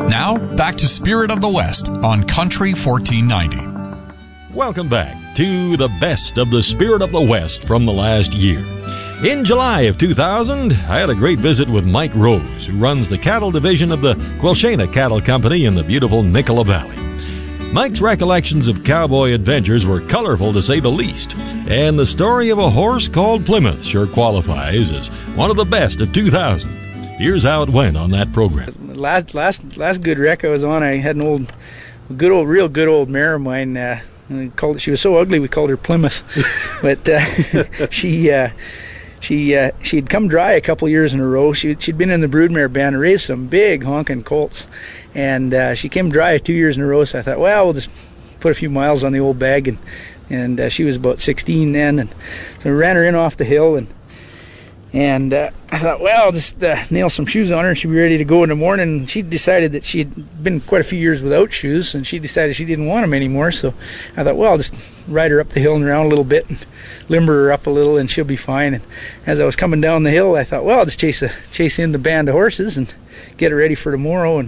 Now, back to Spirit of the West on Country 1490. Welcome back to the best of the Spirit of the West from the last year. In July of 2000, I had a great visit with Mike Rose, who runs the cattle division of the Quilchena Cattle Company in the beautiful Nicola Valley. Mike's recollections of cowboy adventures were colorful to say the least, and the story of a horse called Plymouth sure qualifies as one of the best of 2000. Here's how it went on that program. Last good wreck I was on, I had an real good old mare of mine. She was so ugly we called her Plymouth, but she had come dry a couple years in a row. She'd been in the broodmare band and raised some big honking colts, and she came dry 2 years in a row. So I thought, well, we'll just put a few miles on the old bag, and she was about 16 then, and so I ran her in off the hill, and I thought, well, I'll just nail some shoes on her and she'd be ready to go in the morning. She decided that she'd been quite a few years without shoes, and she decided she didn't want them anymore. So I thought, well, I'll just ride her up the hill and around a little bit and limber her up a little, and she'll be fine. And as I was coming down the hill, I thought, well, I'll just chase in the band of horses and get her ready for tomorrow, and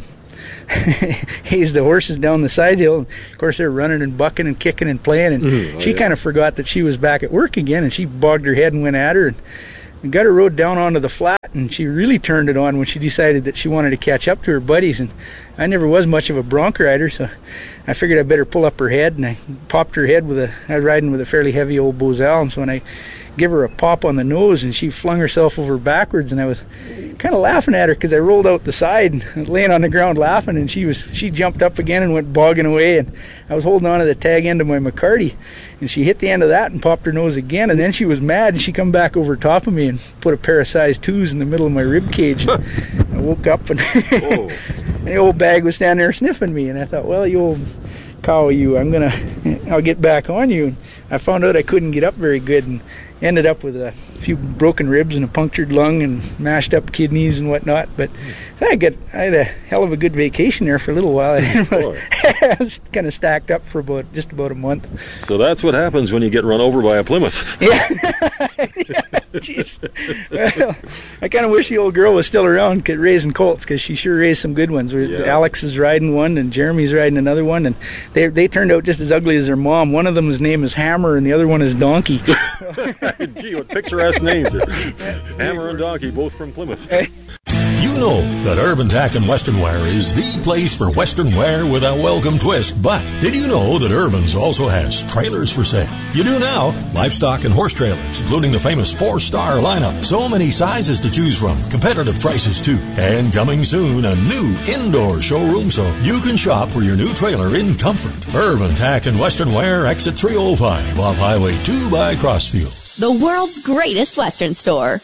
haze the horses down the side hill. And of course, they're running and bucking and kicking and playing, and she kind of forgot that she was back at work again, and she bogged her head and went at her, and got her rode down onto the flat, and she really turned it on when she decided that she wanted to catch up to her buddies. And I never was much of a bronc rider, so I figured I better pull up her head, and I popped her head I was riding with a fairly heavy old Bosal, and so when I give her a pop on the nose, and she flung herself over backwards, and I was kind of laughing at her because I rolled out the side and laying on the ground laughing, and she jumped up again and went bogging away, and I was holding on to the tag end of my McCarty, and she hit the end of that and popped her nose again, and then she was mad, and she come back over top of me and put a pair of size 2s in the middle of my rib cage. I woke up, and and the old bag was standing there sniffing me, and I thought, well, you old cow, I'll get back on you. And I found out I couldn't get up very good, and ended up with a few broken ribs and a punctured lung and mashed up kidneys and whatnot. But I had a hell of a good vacation there for a little while. I was kind of stacked up for just about a month. So that's what happens when you get run over by a Plymouth. Yeah. Jeez. Well, I kind of wish the old girl was still around raising colts, because she sure raised some good ones. Alex is riding one, and Jeremy's riding another one, and they turned out just as ugly as their mom. One of them's name is Hammer, and the other one is Donkey. Gee, what picturesque names. Hammer and Donkey, both from Plymouth. You know that Urban Tack and Western Wear is the place for Western wear with a welcome twist. But did you know that Urban's also has trailers for sale? You do now. Livestock and horse trailers, including the famous 4-star lineup. So many sizes to choose from. Competitive prices, too. And coming soon, a new indoor showroom so you can shop for your new trailer in comfort. Urban Tack and Western Wear, exit 305 off Highway 2 by Crossfield. The world's greatest Western store.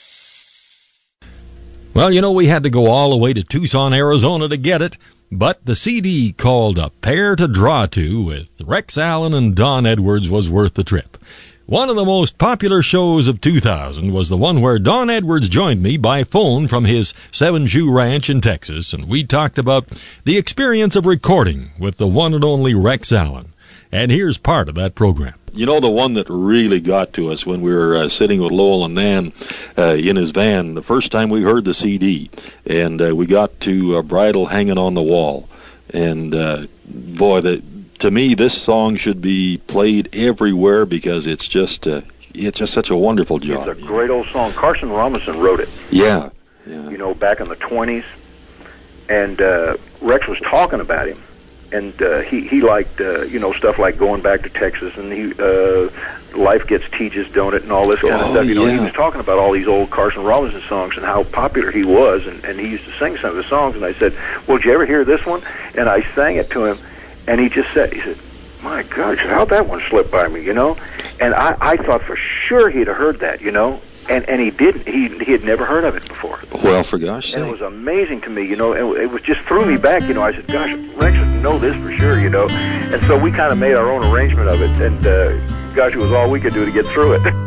Well, we had to go all the way to Tucson, Arizona to get it, but the CD called A Pair to Draw To with Rex Allen and Don Edwards was worth the trip. One of the most popular shows of 2000 was the one where Don Edwards joined me by phone from his 7-shoe ranch in Texas, and we talked about the experience of recording with the one and only Rex Allen. And here's part of that program. The one that really got to us when we were sitting with Lowell and Nan in his van, the first time we heard the CD, and we got to Bridle Hanging on the Wall. And, to me, this song should be played everywhere because it's just such a wonderful job. It's a great old song. Carson Robinson wrote it. Yeah. Back in the 20s. And Rex was talking about him. And he liked, stuff like going back to Texas, and Life Gets Teaches, Don't It, and all this kind of stuff. He was talking about all these old Carson Robinson songs and how popular he was, and he used to sing some of the songs. And I said, well, did you ever hear this one? And I sang it to him, and he said, my God, how'd that one slip by me, And I thought for sure he'd have heard that, And he didn't. He had never heard of it before. Well, for gosh sake. And it was amazing to me, and it was just threw me back, I said, gosh, Rex would know this for sure, And so we kind of made our own arrangement of it, and gosh, it was all we could do to get through it.